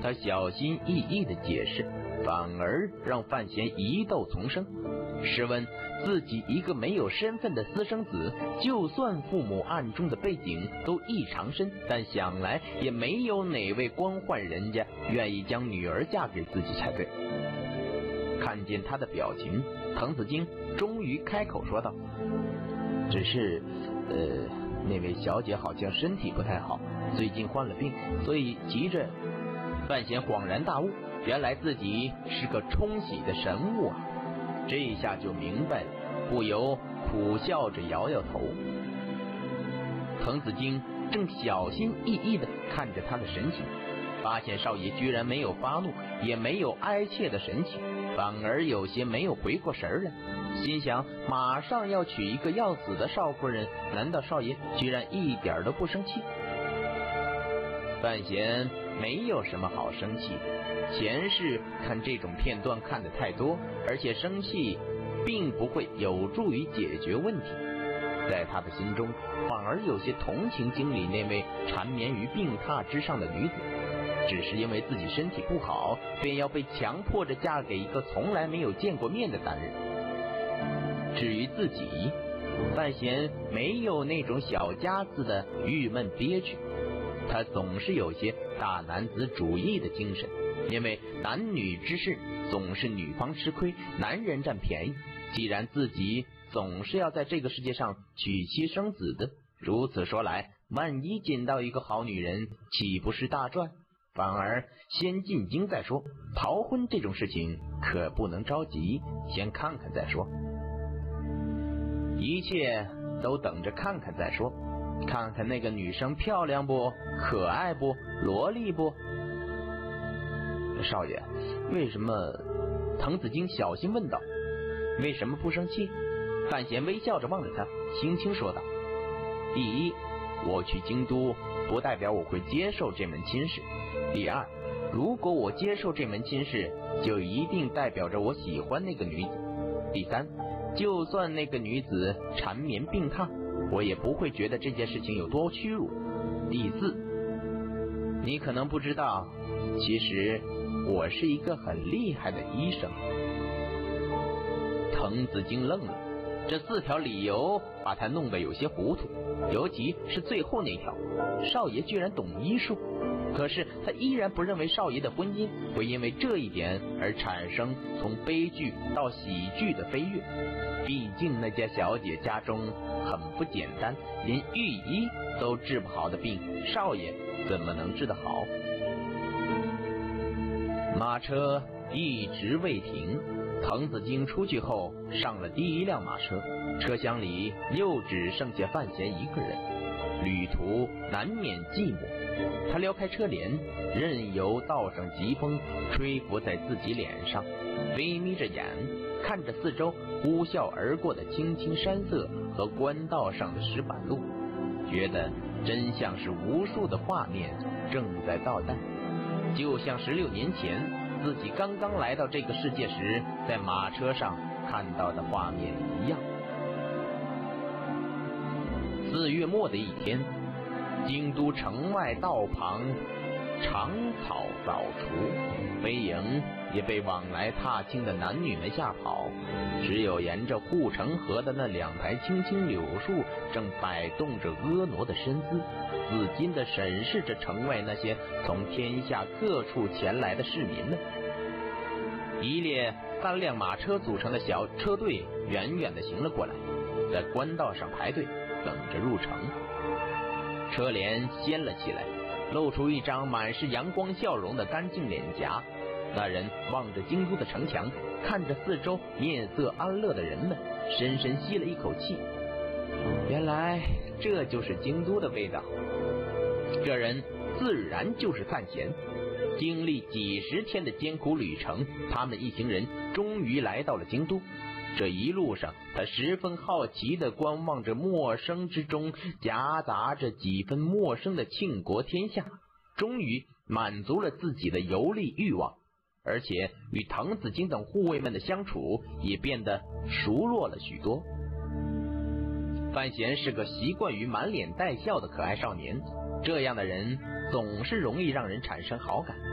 他小心翼翼的解释，反而让范闲疑窦丛生。试问自己一个没有身份的私生子，就算父母暗中的背景都异常深，但想来也没有哪位官宦人家愿意将女儿嫁给自己才对。看见他的表情，滕子京终于开口说道：“只是那位小姐好像身体不太好，最近患了病，所以急着。”范闲恍然大悟，原来自己是个冲喜的神物啊！这一下就明白了，不由苦笑着摇摇头。滕子京正小心翼翼地看着他的神情，发现少爷居然没有发怒，也没有哀切的神情，反而有些没有回过神来，心想马上要娶一个要死的少夫人，难道少爷居然一点都不生气？范闲没有什么好生气，前世看这种片段看得太多，而且生气并不会有助于解决问题。在他的心中反而有些同情经理那位缠绵于病榻之上的女子，只是因为自己身体不好，便要被强迫着嫁给一个从来没有见过面的男人。至于自己，范闲没有那种小家子的郁闷憋屈，他总是有些大男子主义的精神，因为男女之事总是女方吃亏，男人占便宜。既然自己总是要在这个世界上娶妻生子的，如此说来，万一捡到一个好女人，岂不是大赚？反而先进京再说，逃婚这种事情可不能着急，先看看再说。一切都等着看看再说。看看那个女生漂亮不，可爱不，萝莉不？少爷，为什么？滕子京小心问道。为什么不生气？范闲微笑着望着他，轻轻说道：第一，我去京都不代表我会接受这门亲事；第二，如果我接受这门亲事，就一定代表着我喜欢那个女子；第三，就算那个女子缠绵病榻，我也不会觉得这件事情有多屈辱。第四，你可能不知道，其实我是一个很厉害的医生。滕子京愣了，这4条理由把他弄得有些糊涂，尤其是最后那条，少爷居然懂医术。可是他依然不认为少爷的婚姻会因为这一点而产生从悲剧到喜剧的飞跃。毕竟那家小姐家中很不简单，连御医都治不好的病，少爷怎么能治得好？马车一直未停，滕子京出去后上了第一辆马车，车厢里又只剩下范闲一个人，旅途难免寂寞。他撩开车帘，任由道上疾风吹拂在自己脸上，微眯着眼看着四周呼啸而过的青青山色和官道上的石板路，觉得真像是无数的画面正在倒带，就像16年前自己刚刚来到这个世界时在马车上看到的画面一样。4月末的一天，京都城外道旁长草早除，飞营也被往来踏青的男女们吓跑，只有沿着护城河的那2排青青柳树正摆动着婀娜的身姿，自禁地审视着城外那些从天下各处前来的市民们。一列3辆马车组成的小车队远远地行了过来，在官道上排队等着入城。车帘掀了起来，露出一张满是阳光笑容的干净脸颊。那人望着京都的城墙，看着四周面色安乐的人们，深深吸了一口气。原来这就是京都的味道。这人自然就是范闲。经历几十天的艰苦旅程，他们一行人终于来到了京都。这一路上，他十分好奇地观望着陌生之中夹杂着几分陌生的庆国天下，终于满足了自己的游历欲望，而且与滕子京等护卫们的相处也变得熟络了许多。范闲是个习惯于满脸带笑的可爱少年，这样的人总是容易让人产生好感。